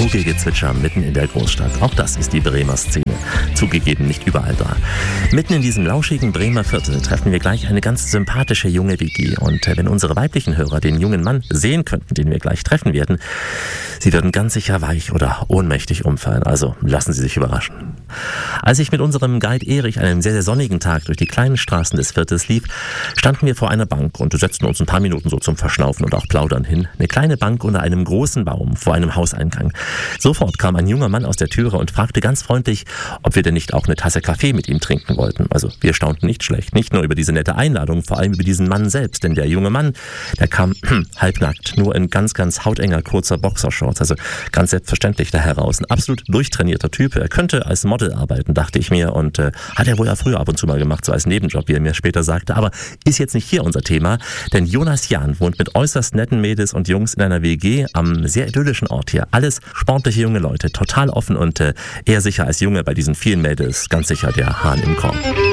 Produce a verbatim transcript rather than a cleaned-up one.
Vogelgezwitscher mitten in der Großstadt. Auch das ist die Bremer Szene. Zugegeben nicht überall da. Mitten in diesem lauschigen Bremer Viertel treffen wir gleich eine ganz sympathische junge W G. Und wenn unsere weiblichen Hörer den jungen Mann sehen könnten, den wir gleich treffen werden, sie würden ganz sicher weich oder ohnmächtig umfallen. Also lassen Sie sich überraschen. Als ich mit unserem Guide Erich an einem sehr, sehr sonnigen Tag durch die kleinen Straßen des Viertels lief, standen wir vor einer Bank und setzten uns ein paar Minuten so zum Verschnaufen und auch Plaudern hin. Eine kleine Bank unter einem großen Baum vor einem Hauseingang. Sofort kam ein junger Mann aus der Türe und fragte ganz freundlich, ob wir denn nicht auch eine Tasse Kaffee mit ihm trinken wollten. Also wir staunten nicht schlecht, nicht nur über diese nette Einladung, vor allem über diesen Mann selbst. Denn der junge Mann, der kam halbnackt, nur in ganz, ganz hautenger, kurzer Boxershorts. Also ganz selbstverständlich da heraus. Ein absolut durchtrainierter Typ. Er könnte als Model arbeiten, dachte ich mir. Und äh, hat er wohl ja früher ab und zu mal gemacht, so als Nebenjob, wie er mir später sagte. Aber ist jetzt nicht hier unser Thema. Denn Jonas Jahn wohnt mit äußerst netten Mädels und Jungs in einer W G am sehr idyllischen Ort hier. Alles sportliche junge Leute, total offen und äh, eher sicher als Junge bei diesen vielen Mädels. Ganz sicher der Hahn im Korb.